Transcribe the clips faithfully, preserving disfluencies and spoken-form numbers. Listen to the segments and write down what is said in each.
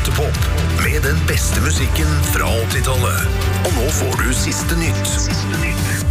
Åttepop med den beste musikken fra åttitallet. Og nå får du siste nytt. Siste nytt.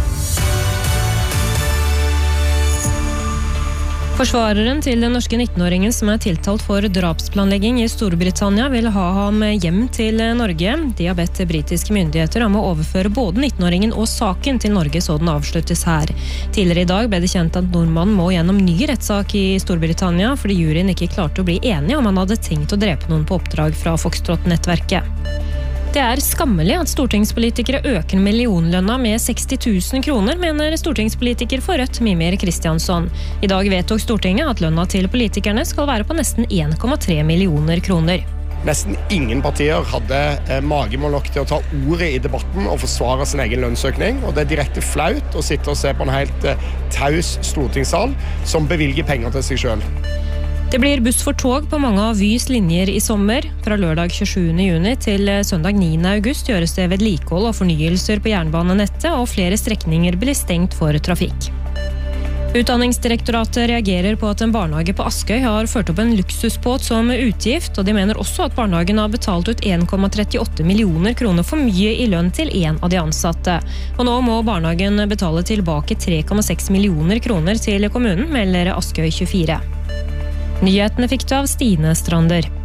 Forsvareren til den norske nittenåringen som er tiltalt for drapsplanlegging i Storbritannia vil ha ham hjem til Norge. De har bedt britiske myndigheter om å overføre både nittenåringen og saken til Norge så den avsluttes her. Tidligere i dag ble det kjent at nordmannen må gjennom ny rettssak i Storbritannia fordi juryen ikke klarte å bli enige om han hadde tenkt å drepe noen på oppdrag fra Foxtrot-nettverket. Det er skammelig at stortingspolitikere øker millionlønna med seksti tusen kroner, mener stortingspolitiker for Rødt Mimir Kristiansson. I dag vedtok Stortinget at lønna til politikerne skal være på nesten en komma tre millioner kroner. Nesten ingen partier hadde eh, magemål nok til å ta ordet i debatten og forsvare sin egen lønnsøkning, og det er direkte flaut å sitte og se på en helt eh, taus stortingssal som bevilger penger til seg selv. Det blir buss for tog på mange av Vys linjer i sommer. Fra lørdag tjuesjuende juni til søndag niende august gjøres det vedlikehold og fornyelser på jernbanenettet, og flere strekninger blir stengt for trafikk. Utdanningsdirektoratet reagerer på at en barnehage på Askøy har ført opp en luksusbåt som utgift, og de mener også at barnehagen har betalt ut en komma trettiåtte millioner kroner for mye i lønn til en av de ansatte. Og nå må barnehagen betale tilbake tre komma seks millioner kroner til kommunen, melder Askøy tjuefire. Nyhetene fikk du av Stine Strander.